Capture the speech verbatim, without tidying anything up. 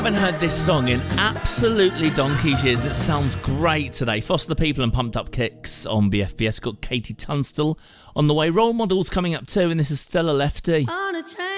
haven't heard this song in absolutely donkey's years. It sounds great today. Foster the People and Pumped Up Kicks on B F B S. Got Katie Tunstall on the way. Role Models coming up too, and this is Stella Lefty. On a train.